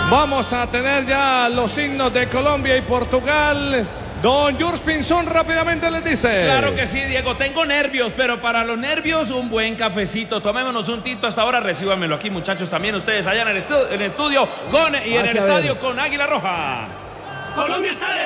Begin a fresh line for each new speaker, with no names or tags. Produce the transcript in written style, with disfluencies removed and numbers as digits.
Vamos a tener ya los signos de Colombia y Portugal. Don Jurs Pinzón rápidamente les dice.
Claro que sí, Diego, tengo nervios, pero para los nervios un buen cafecito. Tomémonos un tinto hasta ahora, recíbanmelo aquí, muchachos, también ustedes allá en el estudio y en el estadio con Águila Roja.
Colombia está de